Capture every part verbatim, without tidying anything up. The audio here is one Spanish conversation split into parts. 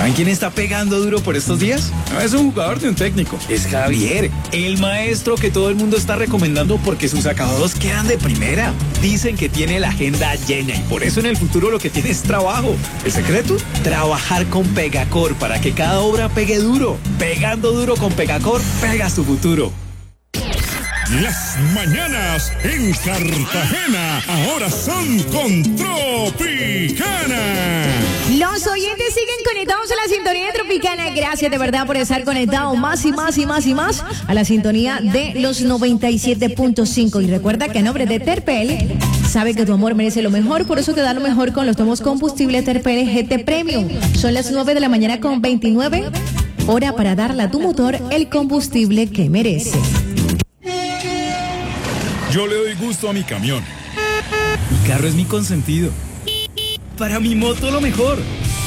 ¿Saben quién está pegando duro por estos días? No es un jugador ni un técnico, es Javier, el maestro que todo el mundo está recomendando porque sus acabados quedan de primera. Dicen que tiene la agenda llena y por eso en el futuro lo que tiene es trabajo. ¿El secreto? Trabajar con Pegacor para que cada obra pegue duro. Pegando duro con Pegacor, pega su futuro. Las mañanas en Cartagena ahora son con Tropicana. Los oyentes siguen conectados a la sintonía de Tropicana. Gracias de verdad por estar conectados más y más y más y más a la sintonía de los noventa y siete punto cinco. Y recuerda que a nombre de Terpel, sabe que tu amor merece lo mejor, por eso te da lo mejor con los tomos combustible Terpel G T Premium. Son las nueve de la mañana con veintinueve, hora para darle a tu motor el combustible que merece. Yo le doy gusto a mi camión. Mi carro es mi consentido. Para mi moto lo mejor.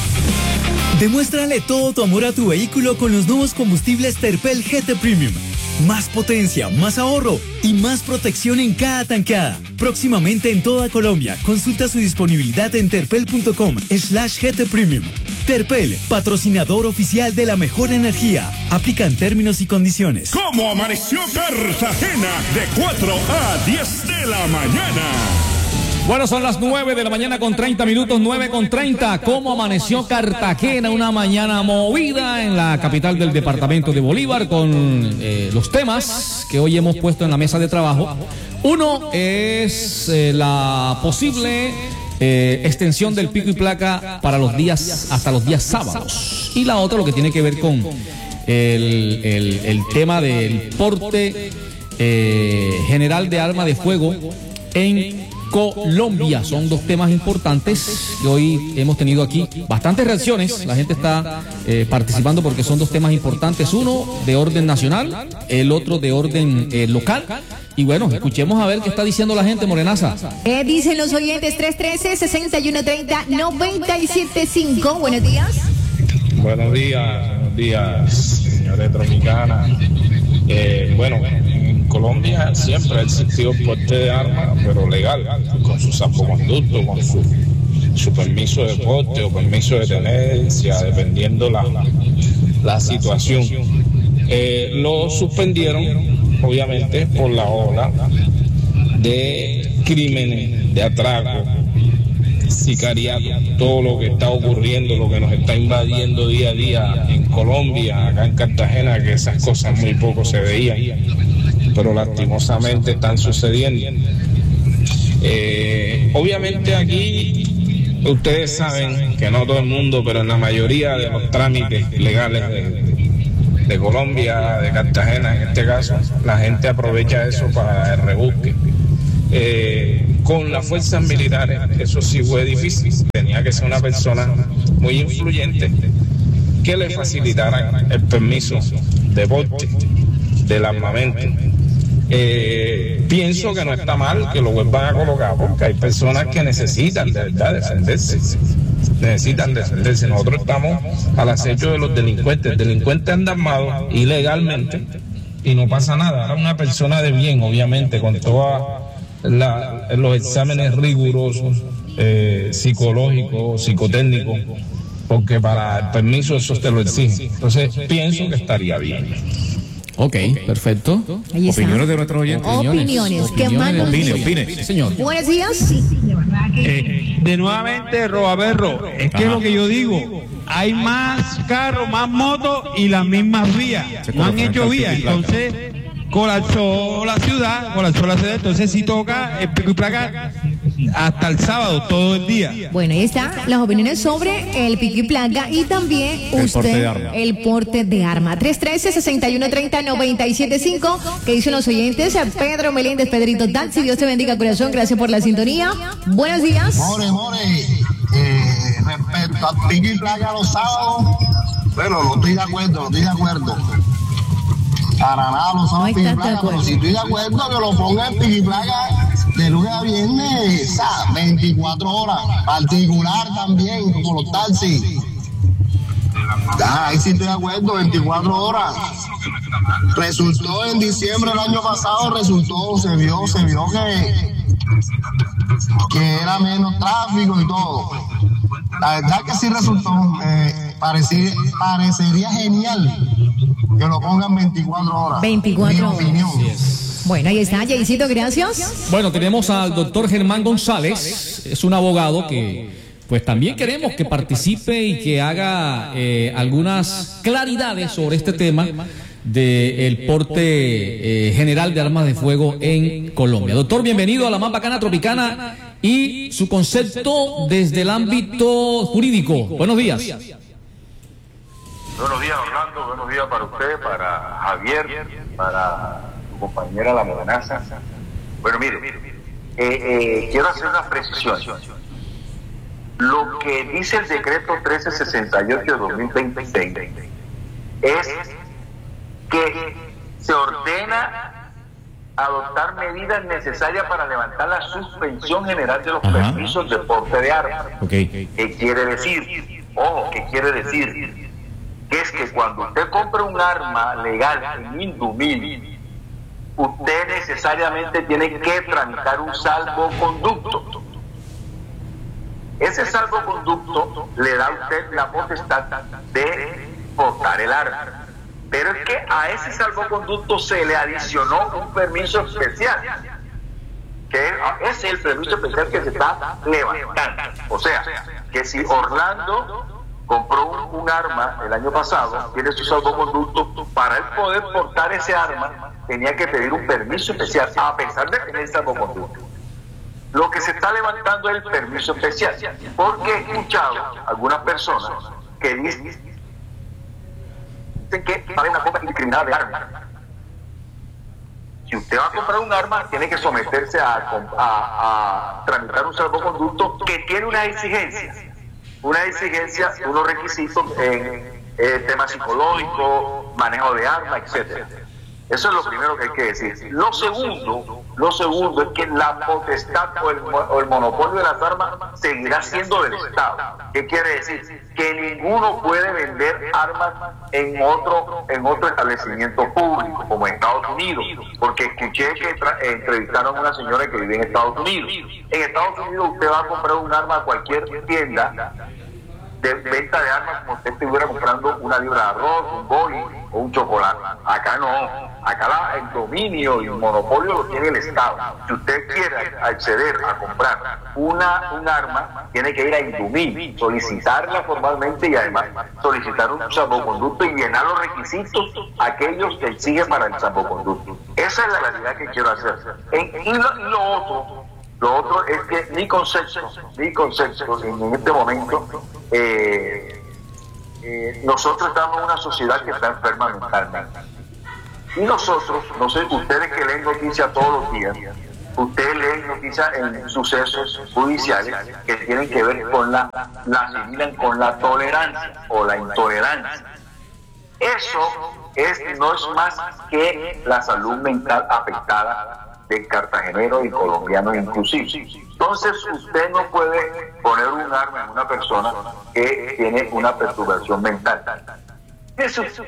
Demuéstrale todo tu amor a tu vehículo con los nuevos combustibles Terpel G T Premium. Más potencia, más ahorro y más protección en cada tankada. Próximamente en toda Colombia. Consulta su disponibilidad en terpel.com slash GT Premium. Terpel, patrocinador oficial de la mejor energía. Aplican términos y condiciones. ¿Cómo amaneció Cartagena? De cuatro a diez de la mañana. Bueno, son las nueve de la mañana con treinta minutos, nueve con treinta. ¿Cómo amaneció Cartagena? Una mañana movida en la capital del departamento de Bolívar con eh, los temas que hoy hemos puesto en la mesa de trabajo. Uno es eh, la posible eh, extensión del pico y placa para los días, hasta los días sábados. Y la otra, lo que tiene que ver con el, el, el tema del porte eh, general de arma de fuego en Colombia. Son dos temas importantes que hoy hemos tenido aquí bastantes reacciones. La gente está eh, participando porque son dos temas importantes. Uno de orden nacional, el otro de orden eh, local. Y bueno, escuchemos a ver qué está diciendo la gente, Morenaza. Eh, dicen los oyentes tres uno tres, seis uno tres cero, nueve siete cinco. Buenos días. Buenos días, buenos días, señores Tropicana. Eh, bueno, en Colombia siempre ha existido porte de armas, pero legal, con su salvoconducto, con su, su permiso de porte o permiso de tenencia, dependiendo la, la situación. Eh, lo suspendieron, obviamente, por la ola de crímenes, de atraco, sicariato, todo lo que está ocurriendo, lo que nos está invadiendo día a día en Colombia, acá en Cartagena, que esas cosas muy poco se veían, pero lastimosamente están sucediendo. Eh, obviamente aquí, ustedes saben que no todo el mundo, pero en la mayoría de los trámites legales de, de Colombia, de Cartagena en este caso, la gente aprovecha eso para el rebusque. Eh, con las fuerzas militares eso sí fue difícil, tenía que ser una persona muy influyente que le facilitaran el permiso de porte del armamento. Eh, pienso que no está mal que lo vuelvan a colocar porque hay personas que necesitan de verdad defenderse, necesitan defenderse. Nosotros estamos al acecho de los delincuentes, el delincuente anda armado ilegalmente y no pasa nada. Ahora una persona de bien, obviamente, con toda La, los exámenes rigurosos, eh, psicológicos, psicotécnicos, porque para el permiso eso te lo exigen. Entonces pienso que estaría bien. Ok, perfecto. Opiniones de nuestros oyentes. Opiniones. ¿Qué más nos Opine, dicen? opine. Sí, señor. Buenos días. Eh, de nuevamente, Robaberro, es que Ajá. es lo que yo digo. Hay más carros, más motos y las mismas vías. No han hecho vías, entonces colapsó la ciudad, colapsó la ciudad, entonces sí toca el pico y placa hasta el sábado, todo el día. Bueno, ahí están las opiniones sobre el pico y placa y también El usted, porte de arma. el porte de arma. tres uno tres, seis uno tres cero, nueve siete cinco, que dicen los oyentes. Pedro Meléndez, Pedrito Taxi, Dios te bendiga, corazón, gracias por la sintonía. Buenos días. More, more, eh, respecto al pico y placa los sábados, bueno, no estoy de acuerdo, no estoy de acuerdo. Para nada los sábados No pico y estás de placa, acuerdo. pero si estoy de acuerdo que lo pongan pico y placa de lunes a viernes, ¿sabes? veinticuatro horas, particular también, como los taxis. Ya, ahí sí estoy de acuerdo, veinticuatro horas. Resultó en diciembre del año pasado, resultó, se vio, se vio que, que era menos tráfico y todo. La verdad que sí resultó. Eh, parecería, parecería genial que lo pongan veinticuatro horas. veinticuatro horas. Mi opinión. Bueno, ahí está, Jaycito, gracias. Bueno, tenemos al doctor Germán González, es un abogado que pues también queremos que participe y que haga eh, algunas claridades sobre este tema del porte eh, general de armas de fuego en Colombia. Doctor, bienvenido a la más bacana tropicana y su concepto desde el ámbito jurídico. Buenos días. Buenos días, Orlando, buenos días para usted, para Javier, para su compañera La Amenaza. Bueno, mire, eh, eh, quiero hacer una precisión. Lo que dice el decreto trece sesenta y ocho de dos mil veintiséis es que se ordena adoptar medidas necesarias para levantar la suspensión general de los Ajá. permisos de porte de armas. Okay. ¿Qué quiere decir? Ojo, ¿qué quiere decir? Que es que cuando usted compra un arma legal en Indumil, usted necesariamente tiene que tramitar un salvoconducto. Ese salvoconducto le da a usted la potestad de portar el arma. Pero es que a ese salvoconducto se le adicionó un permiso especial, que es el permiso especial que se está levantando. O sea, que si Orlando compró un, un arma el año pasado, tiene su salvoconducto, para él poder portar ese arma tenía que pedir un permiso especial, a pesar de tener el salvoconducto. Lo que se está levantando es el permiso especial, porque he escuchado a algunas personas que dicen que vale una compra indiscriminada de armas. Si usted va a comprar un arma, tiene que someterse a, a, a tramitar un salvoconducto que tiene unas exigencias, unas exigencias, unos requisitos en eh, temas psicológicos, manejo de armas, etcétera. Eso es lo primero que hay que decir. Lo segundo, lo segundo es que la potestad o el, o el monopolio de las armas seguirá siendo del Estado. ¿Qué quiere decir? Que ninguno puede vender armas en otro en otro establecimiento público, como en Estados Unidos, porque escuché que tra- entrevistaron a una señora que vive en Estados Unidos. En Estados Unidos usted va a comprar un arma a cualquier tienda de venta de armas como usted estuviera comprando una libra de arroz, un boli o un chocolate. Acá no, acá la, el dominio y el monopolio lo tiene el Estado. Si usted quiere acceder a comprar una un arma, tiene que ir a Indumil, solicitarla formalmente y además solicitar un salvoconducto y llenar los requisitos aquellos que exigen para el salvoconducto. Esa es la realidad que quiero hacer. En, y, lo, y lo otro, lo otro es que mi concepto, mi concepto en, en este momento, eh, Eh, nosotros estamos en una sociedad que está enferma mentalmente. Y nosotros, no sé, ustedes que leen noticias todos los días, ustedes leen noticias en sucesos judiciales que tienen que ver con la, la asimilan con la tolerancia o la intolerancia. Eso es, no es más que la salud mental afectada del cartagenero y colombiano inclusive. Entonces usted no puede poner un arma en una persona que tiene una perturbación mental. Eso usted,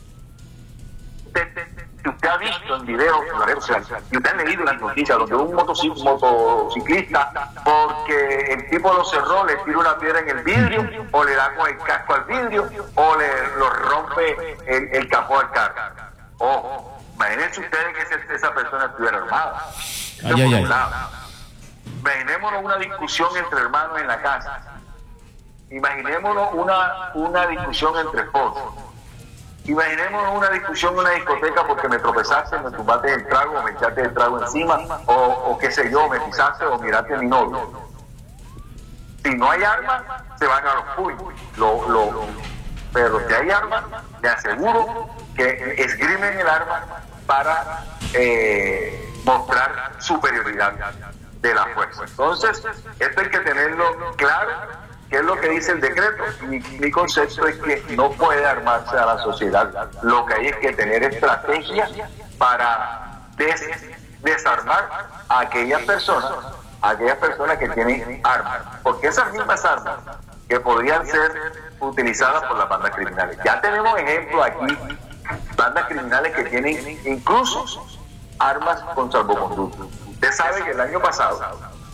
usted ha visto en videos en las redes sociales y usted ha leído las noticias donde un motocic- motociclista, porque el tipo lo cerró, le tira una piedra en el vidrio o le da con el casco al vidrio o le lo rompe el, el capó al carro. Ojo. Imagínense ustedes que ese, esa persona estuviera armada. Ay, ay, ay. Imaginémonos una discusión entre hermanos en la casa. Imaginémonos una, una discusión entre esposos. Imaginémonos una discusión en una discoteca porque me tropezaste, me tumbaste el trago, o me echaste el trago encima, o, o qué sé yo, me pisaste o miraste a mi novio. Si no hay armas, se van a los puños. Lo, lo, pero si hay armas, le aseguro que esgrimen el arma para eh, mostrar superioridad de la fuerza. Entonces, esto hay que tenerlo claro, que es lo que dice el decreto. Mi, mi concepto es que no puede armarse a la sociedad. Lo que hay es que tener estrategias para des, desarmar a aquellas personas, a aquellas personas que tienen armas, porque esas mismas armas que podrían ser utilizadas por las bandas criminales. Ya tenemos ejemplos aquí, bandas criminales que tienen incluso armas con salvoconducto. Usted sabe que el año pasado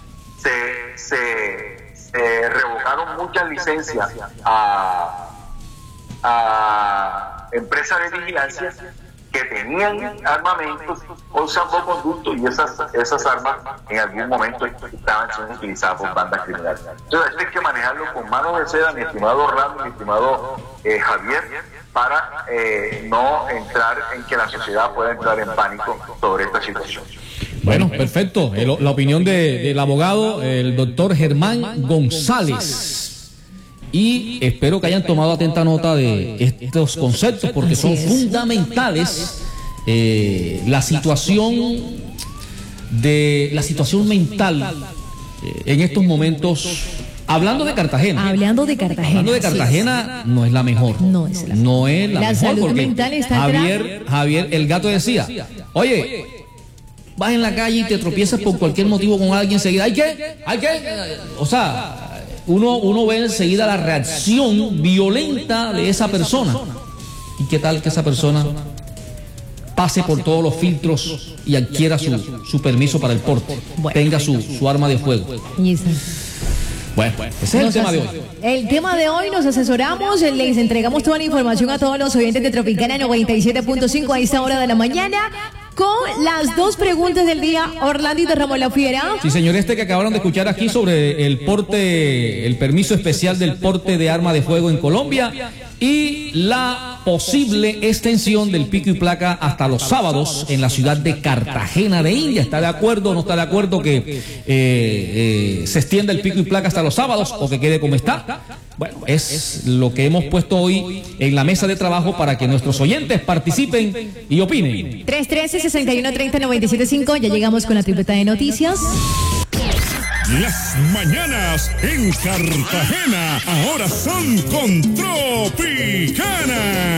se, se, se revocaron muchas licencias a, a empresas de vigilancia que tenían armamentos o salvoconductos, y esas, esas armas en algún momento estaban siendo utilizadas por bandas criminales. Entonces esto hay que manejarlo con manos de seda, mi estimado Orlando, mi estimado eh, Javier, para eh, no entrar en que la sociedad pueda entrar en pánico sobre esta situación. Bueno, perfecto. El, la opinión de, del abogado, el doctor Germán González. Y espero que hayan tomado atenta nota de estos conceptos, porque son fundamentales. Eh, la situación de la situación mental eh, en estos momentos. Hablando de Cartagena. Hablando de Cartagena. Hablando de Cartagena, no es la mejor. No es la, no es la, la mejor. Salud mental está Javier, Javier, el gato decía, oye, vas en la calle y te tropiezas por cualquier motivo con alguien enseguida. ¿Hay qué? ¿Hay qué? O sea, uno, uno ve enseguida la reacción violenta de esa persona. ¿Y qué tal que esa persona pase por todos los filtros y adquiera su, su permiso para el porte? Bueno, tenga su, su arma de fuego. Y esa. Bueno, ese es el tema de hoy. El tema de hoy, nos asesoramos, les entregamos toda la información a todos los oyentes de Tropicana noventa y siete punto cinco a esta hora de la mañana, con las dos preguntas del día. Orlandito Ramos La Fiera. Sí, señor, este que acabaron de escuchar aquí sobre el porte, el permiso especial del porte de arma de fuego en Colombia y la posible extensión del pico y placa hasta los sábados en la ciudad de Cartagena de India. ¿Está de acuerdo o no está de acuerdo que eh, eh, se extienda el pico y placa hasta los sábados o que quede como está? Bueno, es lo que hemos puesto hoy en la mesa de trabajo para que nuestros oyentes participen y opinen. tres uno tres, seis uno tres cero, nueve siete cinco, ya llegamos con la tripleta de noticias. Las mañanas en Cartagena ahora son con Tropicana.